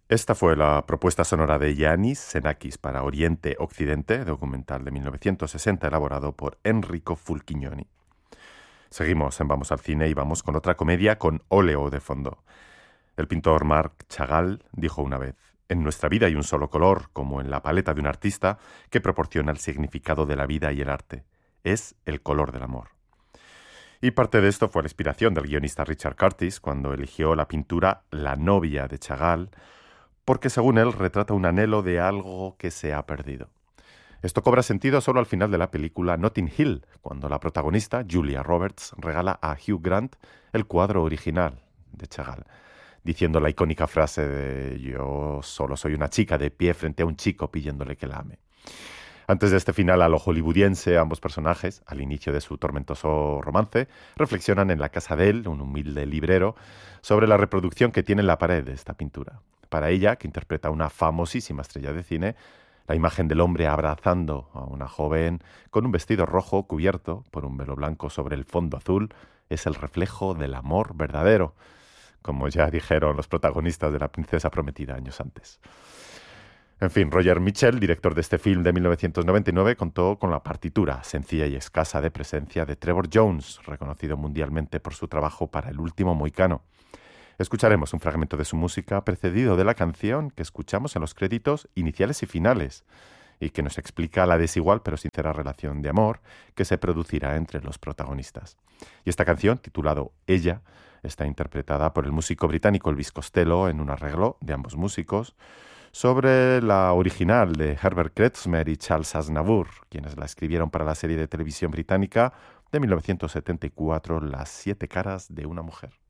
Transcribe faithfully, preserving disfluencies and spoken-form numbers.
Esta fue la propuesta sonora de Yannis Xenakis para Oriente-Occidente, documental de mil novecientos sesenta elaborado por Enrico Fulchignoni. Seguimos en Vamos al Cine y vamos con otra comedia con óleo de fondo. El pintor Marc Chagall dijo una vez: en nuestra vida hay un solo color, como en la paleta de un artista, que proporciona el significado de la vida y el arte. Es el color del amor. Y parte de esto fue la inspiración del guionista Richard Curtis cuando eligió la pintura La novia de Chagall, porque según él retrata un anhelo de algo que se ha perdido. Esto cobra sentido solo al final de la película Notting Hill, cuando la protagonista, Julia Roberts, regala a Hugh Grant el cuadro original de Chagall, diciendo la icónica frase de «Yo solo soy una chica de pie frente a un chico pidiéndole que la ame». Antes de este final a lo hollywoodiense, ambos personajes, al inicio de su tormentoso romance, reflexionan en la casa de él, un humilde librero, sobre la reproducción que tiene en la pared de esta pintura. Para ella, que interpreta a una famosísima estrella de cine, la imagen del hombre abrazando a una joven con un vestido rojo cubierto por un velo blanco sobre el fondo azul es el reflejo del amor verdadero, como ya dijeron los protagonistas de La princesa prometida años antes. En fin, Roger Michell, director de este film de mil novecientos noventa y nueve, contó con la partitura sencilla y escasa de presencia de Trevor Jones, reconocido mundialmente por su trabajo para El último mohicano. Escucharemos un fragmento de su música precedido de la canción que escuchamos en los créditos iniciales y finales y que nos explica la desigual pero sincera relación de amor que se producirá entre los protagonistas. Y esta canción, titulado Ella, está interpretada por el músico británico Elvis Costello en un arreglo de ambos músicos sobre la original de Herbert Kretzmer y Charles Aznavour, quienes la escribieron para la serie de televisión británica de mil novecientos setenta y cuatro Las siete caras de una mujer.